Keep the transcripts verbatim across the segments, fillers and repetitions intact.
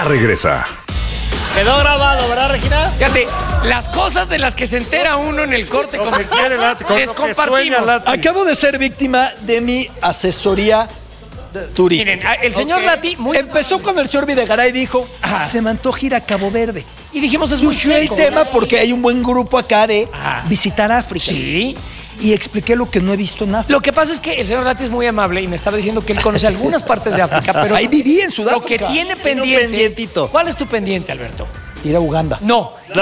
ya regresa. Quedó grabado, ¿verdad, Regina? Fíjate, las cosas de las que se entera uno en el corte comercial, les compartimos. Acabo de ser víctima de mi asesoría turística. Miren, el señor Okay. Lati muy empezó cuando el señor Videgaray dijo, Ajá. se me antoja ir a Cabo Verde. Y dijimos, es muy Surgió el seco. tema porque hay un buen grupo acá de Ajá. visitar África. Sí. Y expliqué lo que no he visto en África. Lo que pasa es que el señor Lati es muy amable y me estaba diciendo que él conoce algunas partes de África, pero Ahí viví en lo Sudáfrica. que tiene un pendiente. pendientito. ¿Cuál es tu pendiente, Alberto? Ir a Uganda. No. Ir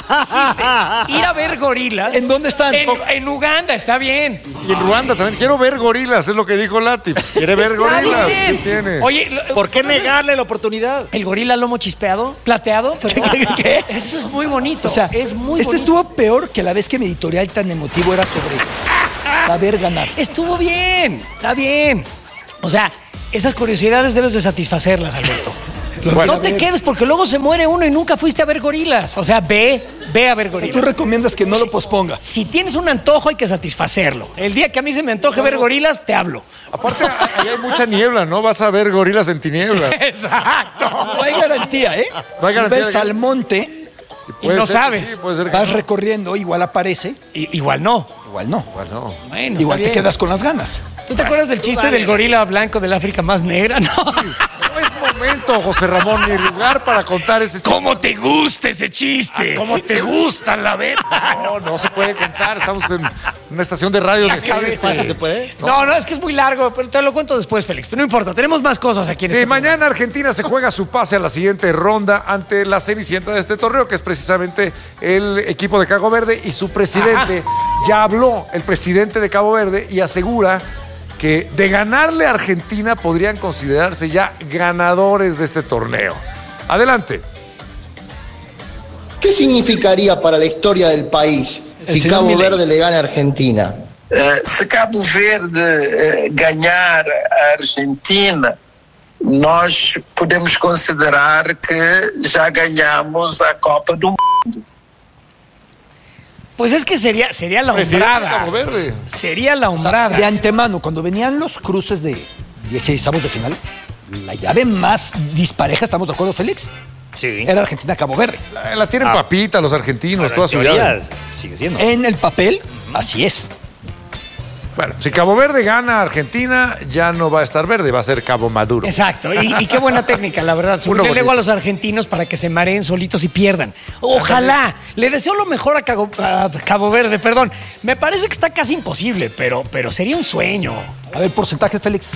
a, dijiste, ir a ver gorilas. ¿En dónde están? En, en Uganda, está bien. Y en Ruanda también. Quiero ver gorilas, es lo que dijo Lati. Quiere ver Está gorilas. bien. ¿Qué tiene? Oye, lo- ¿Por qué ¿conoces negarle la oportunidad? el gorila lomo chispeado? ¿Plateado? Perdón. ¿Qué, qué, qué? Eso es muy bonito. O sea, es muy este bonito. estuvo peor que la vez que mi editorial tan emotivo era sobre saber ganar. Estuvo bien, está bien. O sea, esas curiosidades debes de satisfacerlas, Alberto. Bueno, no te a ver. quedes porque luego se muere uno y nunca fuiste a ver gorilas. O sea, ve, ve a ver Tú gorilas. recomiendas que no lo posponga. Si tienes un antojo hay que satisfacerlo. El día que a mí se me antoje ver gorilas, te hablo. Aparte, ahí hay mucha niebla, ¿no? Vas a ver gorilas en tinieblas. Exacto. No hay garantía, ¿eh? No hay garantía Si ves de que- al monte, Y Puede no ser que sabes. sí, puede ser que vas no. recorriendo, igual aparece, I- igual no. igual no. Bueno, Bueno, Igual está te bien. quedas con las ganas. ¿Tú te acuerdas del chiste del gorila blanco del África más negra? No. no es momento, José Ramón, ni lugar para contar ese chiste. ¿Cómo te gusta ese chiste? ¿Cómo te gusta la verga? No, no se puede contar. Estamos en una estación de radio de cabeza. cine. ¿Se puede? No, no, es que es muy largo, pero te lo cuento después, Félix. Pero no importa, tenemos más cosas aquí en Sí, este mañana Argentina se juega su pase a la siguiente ronda ante la cenicienta de este torneo, que es precisamente el equipo de Cabo Verde, y su presidente ya habló, el presidente de Cabo Verde, y asegura que de ganarle a Argentina podrían considerarse ya ganadores de este torneo. Adelante. ¿Qué significaría para la historia del país El si señor Cabo Milei. Verde le gana a Argentina? Eh, se Cabo Verde eh, ganhar a Argentina, nós podemos considerar que já ganhamos a Copa do Mundo. Pues es que sería, sería la Presidente de hombrada. Cabo Verde. Sería la hombrada. De antemano, cuando venían los cruces de dieciseisavos de final, la llave más dispareja, ¿estamos de acuerdo, Félix? Sí. Era Argentina-Cabo Verde. La, la tienen papita los argentinos, Bueno, toda en su teoría vida. sigue siendo. En el papel, así es. Bueno, si Cabo Verde gana a Argentina, ya no va a estar verde, va a ser Cabo Maduro. Exacto, y, y qué buena técnica, la verdad. Subirle bonito. el ego a los argentinos para que se mareen solitos y pierdan. Ojalá. Le deseo lo mejor a Cabo, a Cabo Verde, perdón. Me parece que está casi imposible, pero, pero sería un sueño. A ver, porcentajes, Félix.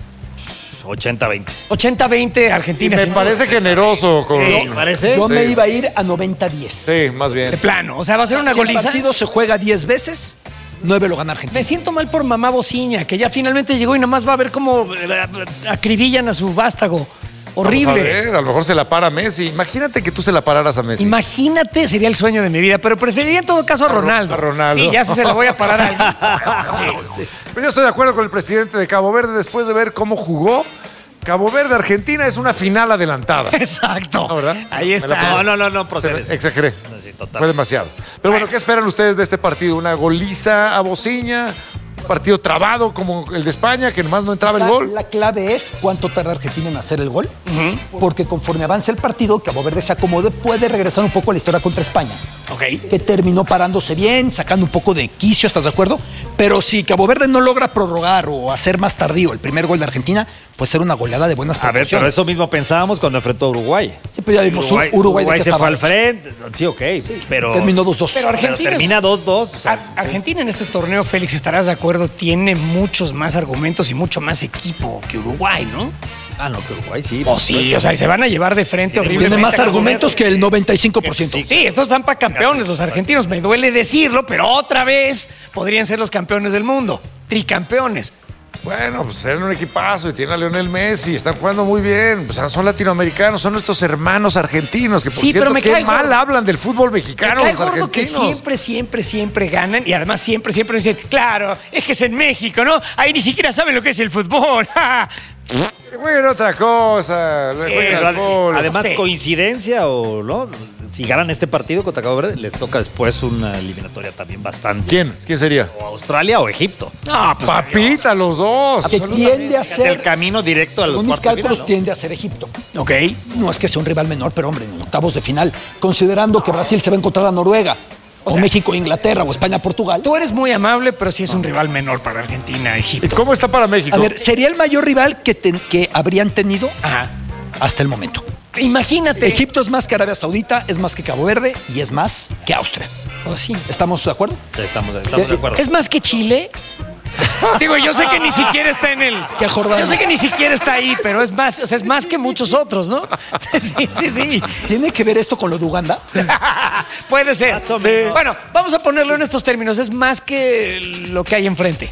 ochenta veinte. ochenta veinte Argentina. Me sin parece duda. generoso con... ¿Te parece? Yo me Sí. iba a ir a noventa diez. Sí, más bien. De plano. O sea, va a ser una Si el goliza. partido se juega diez veces, nueve lo gana Argentina. Me siento mal por mamá Bociña, que ya finalmente llegó y nomás va a ver cómo eh, acribillan a su vástago. Vamos Horrible. a ver, a lo mejor se la para Messi. Imagínate que tú se la pararas a Messi. Imagínate, sería el sueño de mi vida, pero preferiría en todo caso a A Ro- Ronaldo. a Ronaldo. Sí, ya si se la voy a parar a alguien. Sí. Pero yo estoy de acuerdo con el presidente de Cabo Verde después de ver cómo jugó. Cabo Verde-Argentina es una final adelantada. Exacto. ¿No, verdad? Ahí Me la está. No, no, no, no procede. Exageré. Sí, total. Fue demasiado. Pero bueno, ¿qué esperan ustedes de este partido? ¿Una goliza a Bociña? ¿Un partido trabado como el de España, que nomás no entraba el La- gol? La clave es cuánto tarda Argentina en hacer el gol, porque conforme avance el partido, Cabo Verde se acomode, puede regresar un poco a la historia contra España, Ok. que terminó parándose bien, sacando un poco de quicio, ¿estás de acuerdo? Pero si Cabo Verde no logra prorrogar o hacer más tardío el primer gol de Argentina, puede ser una goleada de buenas A ver, proporciones. pero eso mismo pensábamos cuando enfrentó a Uruguay. Sí, pero ya vimos Uruguay, Uruguay, de qué se estaba fue al hecho. frente. Sí, ok, pero... Terminó dos dos. Pero Argentina pero es- termina dos dos. O sea, Ar- Argentina en este torneo, Félix, estarás de acuerdo, tiene muchos más argumentos y mucho más equipo que Uruguay, ¿no? ah, no, que Uruguay sí. O sí, o sea, y se van a llevar de frente horriblemente. Tiene más a Cabo argumentos Verde. que el noventa y cinco por ciento. Sí. Sí, estos están para campeones, los argentinos. Me duele decirlo, pero otra vez podrían ser los campeones del mundo. Tricampeones. Bueno, pues eran un equipazo y tienen a Lionel Messi, están jugando muy bien. Pues son latinoamericanos, son nuestros hermanos argentinos, que por Sí, cierto, pero me qué cae mal gordo. hablan del fútbol mexicano Me cae los gordo que argentinos. siempre, siempre, siempre ganan y además siempre, siempre dicen, claro, es que es en México, ¿no? Ahí ni siquiera saben lo que es el fútbol. Jueguen otra cosa, jueguen Eh, Pero al fútbol. además, Sí. coincidencia o no. si ganan este partido contra Cabo Verde, les toca después una eliminatoria también bastante. ¿Quién? ¿Quién sería? O Australia o Egipto. No, pues Papita, los dos. Que tiende a Fíjate, ser. el camino directo a los Según mis cuartos de cálculos, final, ¿no? tiende a ser Egipto. Ok. No es que sea un rival menor, pero hombre, en octavos de final, considerando que Brasil se va a encontrar a Noruega, o, sea, México, Inglaterra, o España, Portugal. Tú eres muy amable, pero sí es un rival menor para Argentina, ¿Y Egipto. cómo está para México? A ver, sería el mayor rival que, ten- que habrían tenido Ajá. hasta el momento. Imagínate. Egipto es más que Arabia Saudita, es más que Cabo Verde y es más que Austria. Oh, sí. ¿Estamos de acuerdo? Estamos, estamos de acuerdo. Es más que Chile. Digo, yo sé que ni siquiera está en el. Que Jordania. Yo sé que ni siquiera está ahí, pero es más, o sea, es más que muchos otros, ¿no? Sí, sí, sí. ¿Tiene que ver esto con lo de Uganda? Puede ser. Más o menos. Bueno, vamos a ponerlo en estos términos. Es más que lo que hay enfrente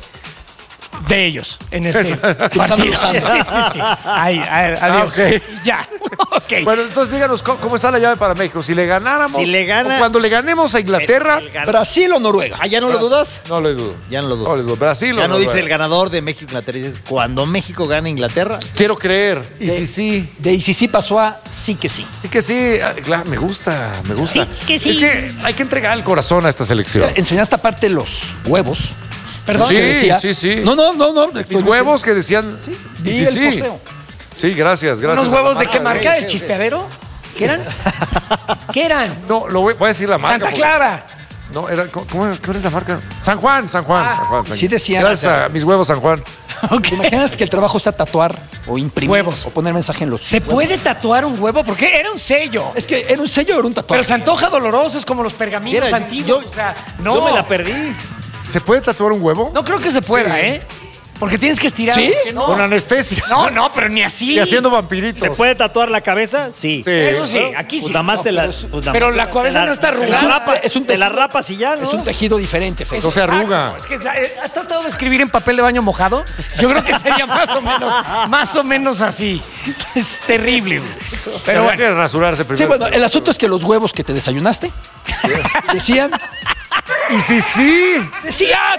de ellos en este partido. usando. Sí, sí, sí. Ahí, ahí, adiós. Ah, ok. Ya. Ok. Bueno, entonces díganos ¿cómo, cómo está la llave para México. Si le ganáramos. Si le gana- o cuando le ganemos a Inglaterra. El- el gan- ¿Brasil o Noruega? Ah, ¿ya no lo dudas? No le dudo. Ya no lo dudo. No le dudo. Brasil o Ya no Noruega. dice el ganador de México Inglaterra, dices cuando México gane Inglaterra. Quiero creer. Y De- sí, sí. De y si sí pasó a sí que sí. Sí que sí. Ah, claro, me gusta, me gusta. Sí que sí. Es que hay que entregar el corazón a esta selección. Enseñaste aparte los huevos. Perdón. Sí, que decía- sí, sí. No, no, no, no. Mis huevos que decían. Sí, y vi sí, el sí. posteo. Sí, gracias, gracias. ¿Unos a la huevos de qué marca. marca? ¿El chispeadero? ¿Qué eran? ¿Qué eran? No, lo voy, voy a decir la marca. Santa porque- Clara. No, era, ¿cómo, cómo era- cuál es la marca? San Juan, San Juan. Ah, San Juan San- sí decían- Gracias a mis huevos, San Juan. ¿Te imaginas que el trabajo sea tatuar o imprimir Huevos. o poner mensaje en los ¿Se huevos? puede tatuar un huevo? Porque era un sello. Es que era un sello o era un tatuaje. Pero se antoja doloroso, es como los pergaminos Mira, antiguos. yo- o sea, no. Yo me la perdí. ¿Se puede tatuar un huevo? No creo que se pueda, ¿eh? Porque tienes que estirar. ¿Sí? que no. Con anestesia. No, no, pero ni así. Y haciendo vampiritos. ¿Se puede tatuar la cabeza? Sí. Sí. Eso sí, aquí Pues sí. nada más No, te la. pero es- pues nada pero más la te cabeza no está te la arrugada. rapa- Es un Te la tejido. rapas y ya, ¿no? Es un tejido diferente, Fede. No se arruga. Ah, es que eh, ¿has tratado de escribir en papel de baño mojado? Yo creo que sería más o menos, más o menos así. Es terrible, güey. Pero Habría que bueno. rasurarse Sí, primero. bueno, el asunto es que los huevos que te desayunaste decían Y sí, sí. ¡Decía a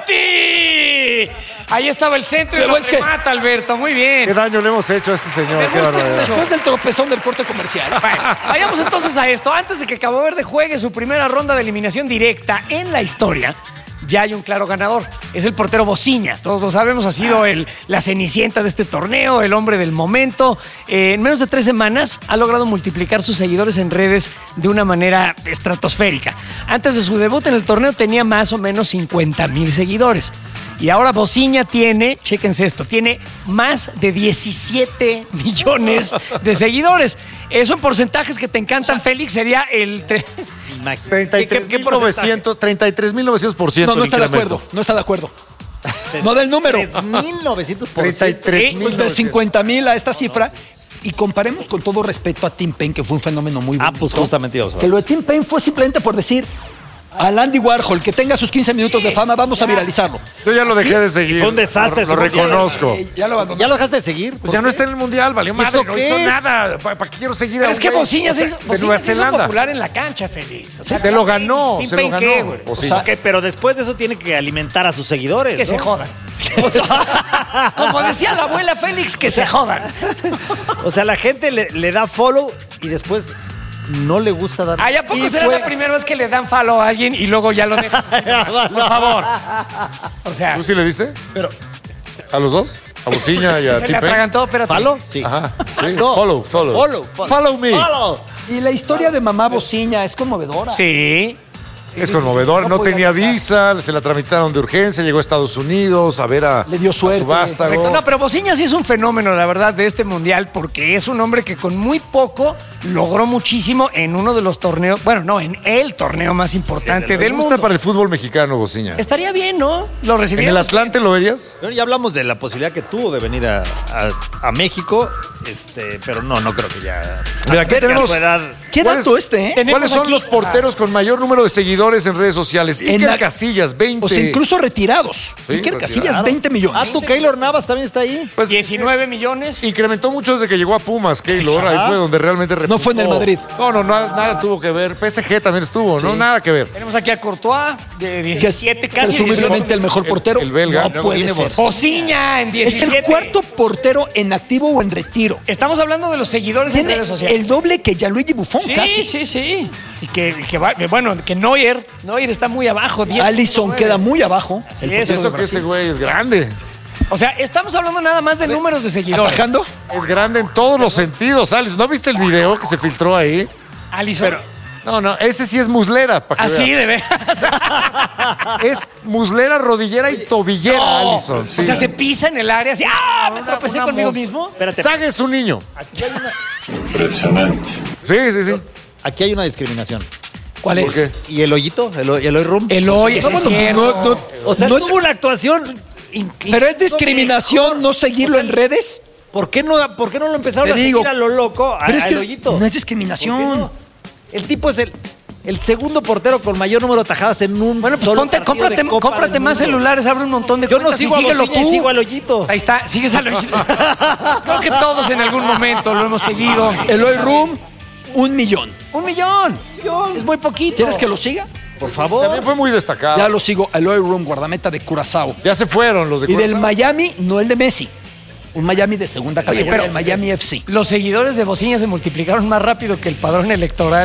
ti! Ahí estaba el centro y Pero lo es que- remata, Alberto. Muy bien. Qué daño le hemos hecho a este señor. Me Qué gusta barbaridad. mucho. después del tropezón del corte comercial. Bueno, vayamos entonces a esto. Antes de que Cabo Verde juegue su primera ronda de eliminación directa en la historia, ya hay un claro ganador. Es el portero Bociña. Todos lo sabemos, ha sido el, la cenicienta de este torneo, el hombre del momento. Eh, en menos de tres semanas ha logrado multiplicar sus seguidores en redes de una manera estratosférica. Antes de su debut en el torneo tenía más o menos cincuenta mil seguidores. Y ahora Bociña tiene, chéquense esto, tiene más de diecisiete millones de seguidores. Eso en porcentajes que te encantan, Félix, sería el... tre- Imagínate. treinta y tres ¿Qué- qué mil porcentaje? novecientos treinta y tres mil novecientos por ciento. No, no el está de incremento. acuerdo. No está de acuerdo. No del número. tres mil novecientos por treinta y tres Sí, mil Pues de cincuenta mil a esta cifra. Y comparemos con todo respeto a Tim Payne, que fue un fenómeno muy Ah, bonito. pues justamente íbamos a Que hablar. lo de Tim Payne fue simplemente por decir al Andy Warhol que tenga sus quince minutos de fama, vamos a viralizarlo. Yo ya lo dejé de seguir. Fue un desastre Lo, lo ese mundial. reconozco. Eh, ya lo abandonó. ¿Ya lo dejaste de seguir? Pues ya no está en el mundial, valió ¿Y madre. eso No qué? hizo nada. ¿Para, para qué quiero seguir Pero a es un que güey? Bociña O sea, se hizo, de Bociña Nueva se hizo Zelanda. popular en la cancha, Félix. O sea, Se lo Tim ganó, Payne, se lo ¿qué, ganó. güey? Bociña. Ok, pero después de eso tiene que alimentar a sus seguidores. Que ¿no? se jodan. Como decía la abuela Félix, que se jodan. O sea, la gente le, le da follow y después no le gusta dar. ¿Ay, a poco Y será fue- la primera vez que le dan follow a alguien y luego ya lo dejan? Por favor. O sea, ¿Tú sí le diste? Pero, ¿A los dos? ¿A Bociña y a se le Tim Payne? atragantó, espérate. ¿follow? Sí. Ajá. Sí. No. Follow, follow. Follow, follow. Follow me. Follow. Y la historia de mamá Bociña es conmovedora. Sí. Es conmovedor, sí, sí, no, no podía tenía viajar. visa, se la tramitaron de urgencia, llegó a Estados Unidos a ver a, Le dio a suerte. su vástago. Correcto. No, pero Bociña sí es un fenómeno, la verdad, de este mundial, porque es un hombre que con muy poco logró muchísimo en uno de los torneos, bueno, no, en el torneo más importante Me del gusta mundo. para el fútbol mexicano, Bociña. Estaría bien, ¿no? Lo ¿En recibiría. el Atlante lo verías? Pero ya hablamos de la posibilidad que tuvo de venir a, a- a México, este, pero no, no creo que ya. Mira, aquí a su tenemos- edad- Qué ¿Cuál dato es- este, ¿eh? Tenemos ¿Cuáles son aquí- los porteros con mayor número de seguidores seguidores en redes sociales. En Iker la- Casillas, veinte. O sea, incluso retirados. Sí, Iker retirados. Casillas, Claro. veinte millones. Ah, tu Keylor Navas también está ahí. Pues, diecinueve millones. incrementó mucho desde que llegó a Pumas, Keylor. Ahí fue donde realmente No fue en el repuntó. Madrid. No, no, nada, nada tuvo que ver. P S G también estuvo, ¿no? Nada que ver. Tenemos aquí a Courtois, de diecisiete, casi Presumiblemente dieciocho. el mejor portero. el belga. No Luego puede viene ser. Bociña en Es diecisiete. el cuarto portero en activo o en retiro. Estamos hablando de los seguidores en Tiene redes sociales. el doble que Gianluigi Buffon, Sí, casi. sí, sí. Y que, que va- que bueno, que Neuer, Neuer está muy abajo. diez punto Alisson nueve. queda muy abajo. Así el es, portero Eso de que ese Brasil. güey es grande. O sea, estamos hablando nada más de números de seguidores. ¿Atajando? Es grande en todos los sentidos, Alex. ¿No viste el video que se filtró ahí? Alisson. No, no, ese sí es muslera, para que Así veas. de veras. Es muslera, rodillera y tobillera, No. Alisson. Sí. O sea, se pisa en el área así. ¡Ah! Me tropecé una conmigo mon- mismo. Espérate. Saga es un niño. Aquí hay una, Sí, sí, sí. aquí hay una discriminación. ¿Cuál ¿Por es? qué? ¿Y el hoyito? ¿El, hoy- el hoy room? Eloy, ese No, es bueno, cierto. no, no, O sea, no es- tuvo una actuación. in- Pero es incluso discriminación mejor. no seguirlo O sea, en redes. ¿Por qué no, por qué no lo empezaron Te a digo, seguir a lo loco? A, pero es al que hoyito. no es discriminación. ¿Por qué no? El tipo es el, el segundo portero con mayor número de tajadas en un Bueno, pues solo ponte, partido cómprate, de Copa cómprate del más Mundo. celulares, abre un montón de Yo no cuentas sigo a y síguelo Bociña, tú. sigo al hoyito. Ahí está, sigues al hoyito. Creo que todos en algún momento lo hemos seguido. Eloy Room, un millón. Un millón. Es muy poquito. ¿Quieres que lo siga? Por favor. También fue muy destacado. Ya Ya, lo sigo. Eloy Room, guardameta de Curazao. se fueron los de Y del Curazao. Miami, no el de Messi. Un Miami de segunda categoría, pero- el Miami F C. Los seguidores de Bociña se multiplicaron más rápido que el padrón electoral